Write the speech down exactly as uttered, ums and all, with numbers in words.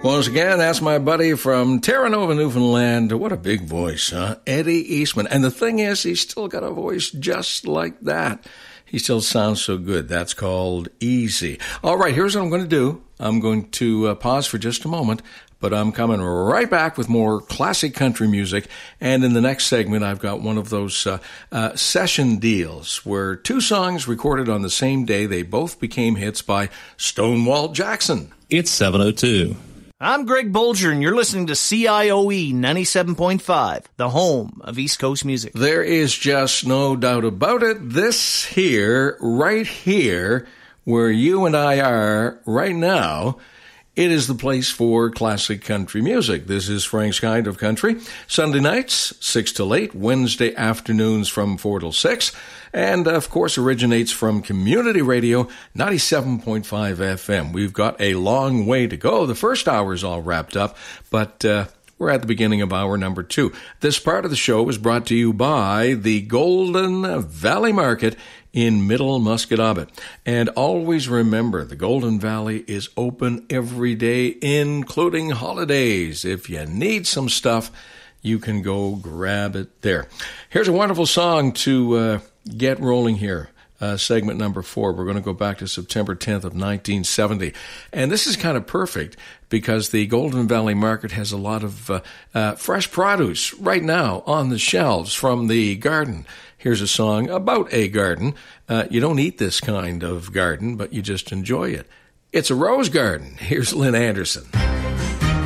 Once again, that's my buddy from Terra Nova, Newfoundland. What a big voice, huh? Eddie Eastman. And the thing is, he's still got a voice just like that. He still sounds so good. That's called Easy. All right, here's what I'm going to do. I'm going to uh, pause for just a moment, but I'm coming right back with more classic country music. And in the next segment, I've got one of those uh, uh, session deals where two songs recorded on the same day, they both became hits by Stonewall Jackson. It's seven oh two. I'm Greg Bolger, and you're listening to C I O E ninety-seven point five, the home of East Coast music. There is just no doubt about it. This here, right here, where you and I are right now, it is the place for classic country music. This is Frank's Kind of Country. Sunday nights, six till eight. Wednesday afternoons from four till six. And, of course, originates from Community Radio, ninety-seven point five F M. We've got a long way to go. The first hour is all wrapped up, but uh, we're at the beginning of hour number two. This part of the show is brought to you by the Golden Valley Market in Middle Musquodoboit. And always remember, the Golden Valley is open every day, including holidays. If you need some stuff, you can go grab it there. Here's a wonderful song to uh, get rolling here. Uh, segment number four. We're going to go back to September tenth of nineteen seventy. And this is kind of perfect because the Golden Valley Market has a lot of uh, uh, fresh produce right now on the shelves from the garden. Here's a song about a garden. Uh, you don't eat this kind of garden, but you just enjoy it. It's a rose garden. Here's Lynn Anderson.